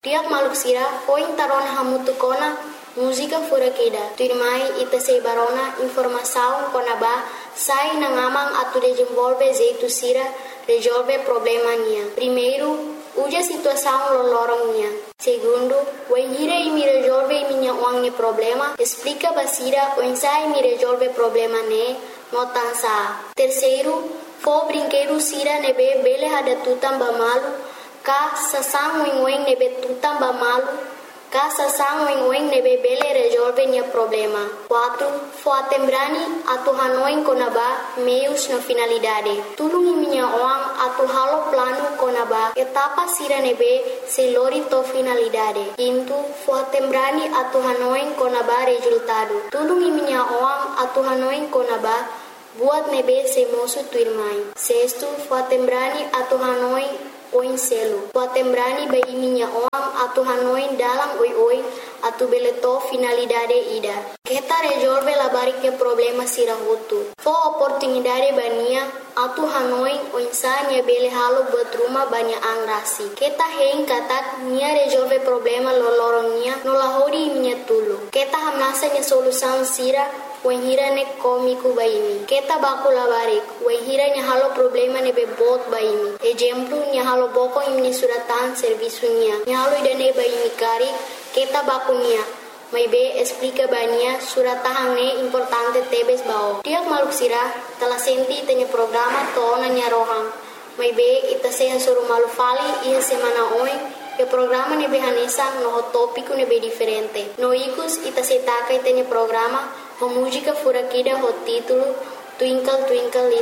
Tiak maluk sira foi tarona hamutu kona música fura keda. Tuirmai ita sei barona informação konaba sai na ngamang atu desenvolve jeito sira resolve problema nia. Primeiro, uja situação lolorong nia. Segundo, wenhira imi resolve minha uang problema, explica basira wensai mi resolve problema ne notansa. Terceiro, fo brinquedo sira nebe bele hada tutam bamalu, ka sasang weng nebe tutam bamalu, ka sasang weng nebe bele resolve nia problema. 4. Fo atembrani atu hanoing konaba meios na finalidade. Tulungi minha uang atu halo plano konaba etapa sira nebe se lori to finalidade. 5. Fo atembrani atu hanoing konaba resultado. Tulungi minha uang atu hanoing konaba buat nebe se mosu tuirmai. 6. Fo atembrani atu hanoing oin selo. Fo atembrani bai minha uang atu hanoing dalam oi atu beleto finalidade ida. Kita resolve la bariknya problema sira hutu. Fo oportunidade bania atu hanoing oinsanya bele halo buat rumah banyak angrasi. Kita hein katak nia resolve problema lolorongnya nolahori minha tulu. Kita hamnasanya solusan sira wenhira ne komiku baimi. Kita baku la barik wenhira nya halo problema ne bebot baimi. Exemplo nya halo boko imni suratan servisunya. Nya halo idane baimi kari kita baku nia. Mai be explica bania suratahang ne importante tebes bao. Tiak maluk sira telah senti tanya programa tona nya rohang. Mai be ita seha suruh malu fali iha semana oi. E programa ne behanesa no topico ne be diferente. No ikus ita setaka tanya programa ho música fura kida ho título Twinkle Twinkle